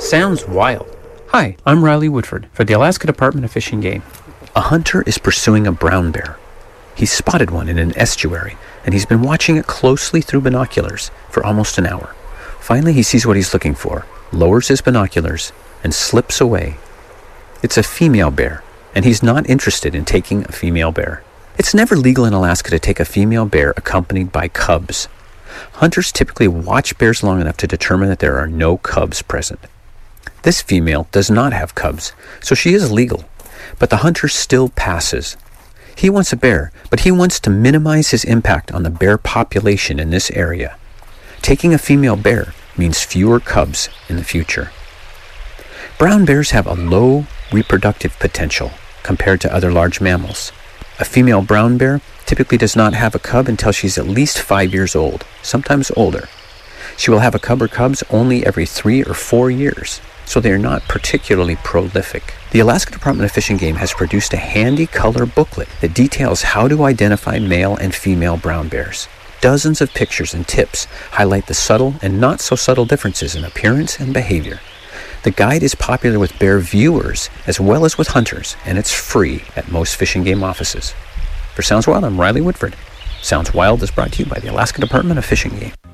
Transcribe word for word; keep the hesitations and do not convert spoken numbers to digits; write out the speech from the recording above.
Sounds wild. Hi, I'm Riley Woodford for the Alaska Department of Fish and Game. A hunter is pursuing a brown bear. He's spotted one in an estuary, and he's been watching it closely through binoculars for almost an hour. Finally, he sees what he's looking for, lowers his binoculars, and slips away. It's a female bear, and he's not interested in taking a female bear. It's never legal in Alaska to take a female bear accompanied by cubs. Hunters typically watch bears long enough to determine that there are no cubs present. This female does not have cubs, so she is legal, but the hunter still passes. He wants a bear, but he wants to minimize his impact on the bear population in this area. Taking a female bear means fewer cubs in the future. Brown bears have a low reproductive potential compared to other large mammals. A female brown bear typically does not have a cub until she's at least five years old, sometimes older. She will have a cub or cubs only every three or four years, so they are not particularly prolific. The Alaska Department of Fish and Game has produced a handy color booklet that details how to identify male and female brown bears. Dozens of pictures and tips highlight the subtle and not so subtle differences in appearance and behavior. The guide is popular with bear viewers as well as with hunters, and it's free at most Fish and Game offices. For Sounds Wild, I'm Riley Woodford. Sounds Wild is brought to you by the Alaska Department of Fish and Game.